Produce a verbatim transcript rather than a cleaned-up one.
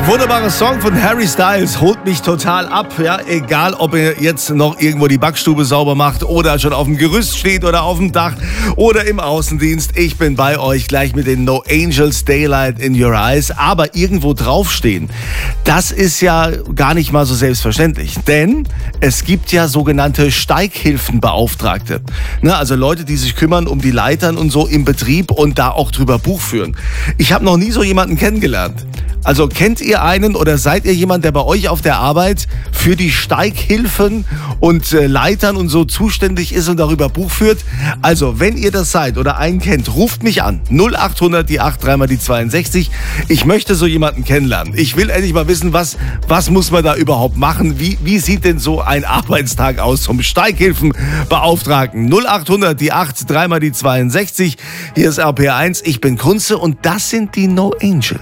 Wunderbarer Song von Harry Styles, holt mich total ab, ja, egal ob ihr jetzt noch irgendwo die Backstube sauber macht oder schon auf dem Gerüst steht oder auf dem Dach oder im Außendienst. Ich bin bei euch gleich mit den No Angels Daylight in Your Eyes, aber irgendwo draufstehen, das ist ja gar nicht mal so selbstverständlich, denn es gibt ja sogenannte Steighilfenbeauftragte, ne, also Leute, die sich kümmern um die Leitern und so im Betrieb und da auch drüber Buch führen. Ich habe noch nie so jemanden kennengelernt. Also kennt ihr einen oder seid ihr jemand, der bei euch auf der Arbeit für die Steighilfen und äh, Leitern und so zuständig ist und darüber Buch führt? Also, wenn ihr das seid oder einen kennt, ruft mich an. null acht hundert, die acht, dreimal die zweiundsechzig. Ich möchte so jemanden kennenlernen. Ich will endlich mal wissen, was, was muss man da überhaupt machen? Wie, wie sieht denn so ein Arbeitstag aus zum Steighilfenbeauftragten? null acht hundert, die acht, dreimal die zweiundsechzig. Hier ist R P R eins. Ich bin Kunze und das sind die No Angels.